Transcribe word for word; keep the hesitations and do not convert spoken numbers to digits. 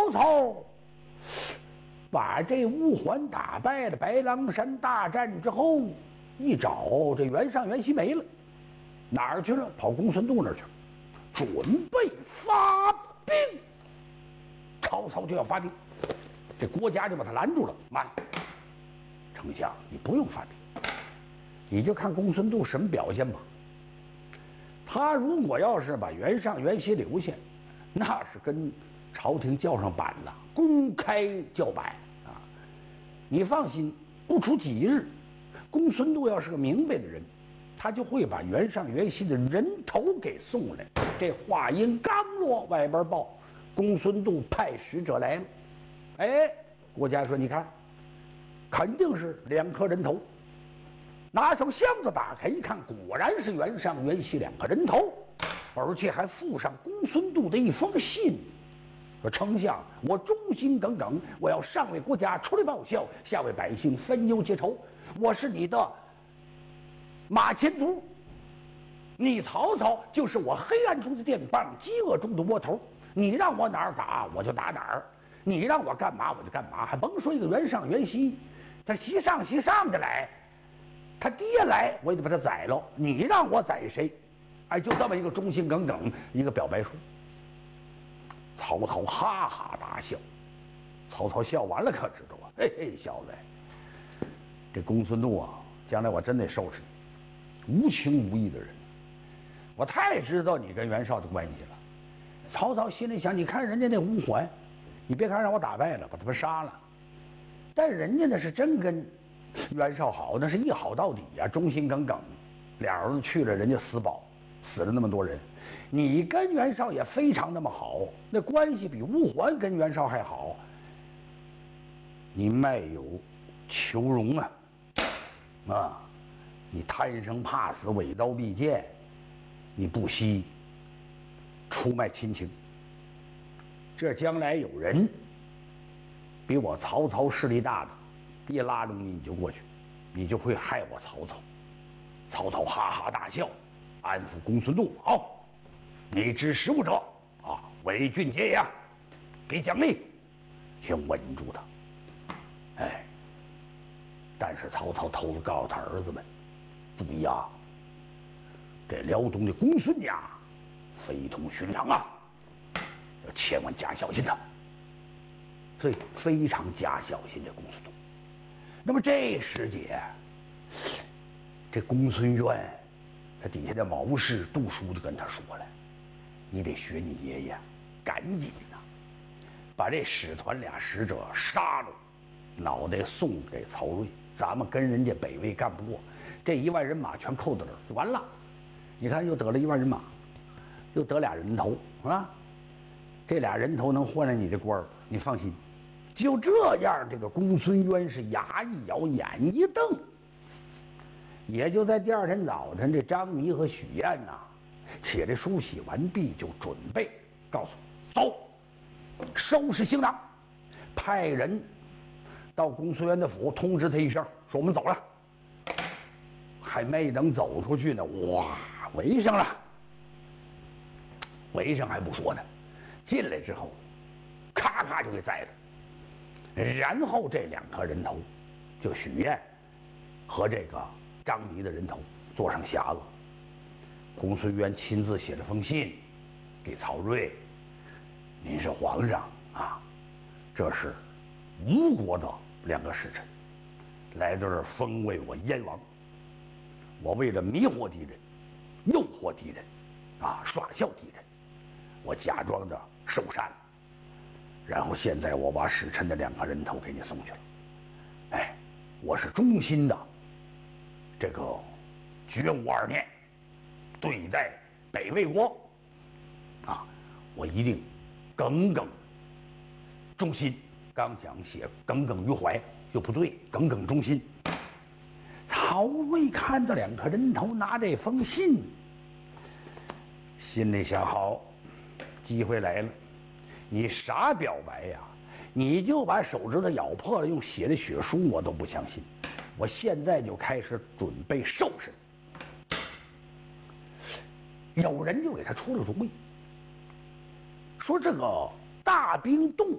曹操把这吴桓打败了，白狼山大战之后，一找这袁尚、袁熙没了，哪儿去了？跑公孙度那儿去了，准备发兵。曹操就要发兵，这郭嘉就把他拦住了。慢，丞相，你不用发兵，你就看公孙度什么表现吧。他如果要是把袁尚、袁熙留下，那是跟朝廷叫上板了，公开叫板啊！你放心，不出几日，公孙度要是个明白的人，他就会把袁尚、袁熙的人头给送来。这话音刚落，外边报公孙度派使者来了。哎，郭嘉说：“你看，肯定是两颗人头。”拿上箱子打开一看，果然是袁尚、袁熙两个人头，而且还附上公孙度的一封信，说：“丞相，我忠心耿耿，我要上为国家，出来报效，下为百姓分忧结仇。我是你的马前卒，你曹操就是我黑暗中的电棒，饥饿中的窝头。你让我哪儿打，我就打哪儿；你让我干嘛，我就干嘛。还甭说一个袁尚、袁熙，他西上西上的来。”他爹来，我也得把他宰了。你让我宰谁？哎，就这么一个忠心耿耿，一个表白书。曹操哈哈大笑。曹操笑完了，可知道啊？嘿嘿，小子，这公孙度啊，将来我真得收拾你，无情无义的人。我太知道你跟袁绍的关系了。曹操心里想：你看人家那吴桓，你别看让我打败了，把他们杀了，但人家那是真跟袁绍好，那是一好到底呀、啊，忠心耿耿。俩儿子去了，人家死保，死了那么多人。你跟袁绍也非常那么好，那关系比吴桓跟袁绍还好。你卖友求荣啊，啊，你贪生怕死，伪刀必剑，你不惜出卖亲情。这将来有人比我曹操势力大的，一拉拢你，你就过去，你就会害我曹操。曹操哈哈大笑，安抚公孙度：“好，你知时务者啊，为俊节呀，给奖励，先稳住他。”哎，但是曹操偷着告诉他儿子们：“注意啊，这辽东的公孙家非同寻常啊，要千万加小心他。”所以非常加小心这公孙度。那么这时节，这公孙渊，他底下的谋士杜叔就跟他说了：“你得学你爷爷，赶紧呐、啊，把这使团俩使者杀了，脑袋送给曹睿。咱们跟人家北魏干不过，这一万人马全扣到这儿就完了。你看，又得了一万人马，又得俩人头啊，这俩人头能换来你这官儿，你放心。”就这样，这个公孙渊是牙一咬，眼一瞪。也就在第二天早晨，这张弥和许燕呐、啊，起来梳洗完毕，就准备告诉走，收拾行囊，派人到公孙渊的府通知他一声，说我们走了。还没等走出去呢，哇，围上了。围上还不说呢，进来之后，咔咔就给宰了。然后这两颗人头，就许燕和这个张弥的人头做上匣子。公孙渊亲自写了封信给曹睿：“您是皇上啊，这是吴国的两个使臣来到这儿封为我燕王。我为了迷惑敌人、诱惑敌人啊，耍笑敌人，我假装的受禅了。然后现在我把使臣的两个人头给你送去了。哎，我是忠心的，这个觉悟二年对待北魏国啊，我一定耿耿忠心。刚想写耿耿于怀，又不对，耿耿忠心。曹睿看到两颗人头，拿这封信，心里想：好，机会来了。你啥表白呀？你就把手指头咬破了，用写的血书，我都不相信。我现在就开始准备收拾你。有人就给他出了主意，说这个大兵动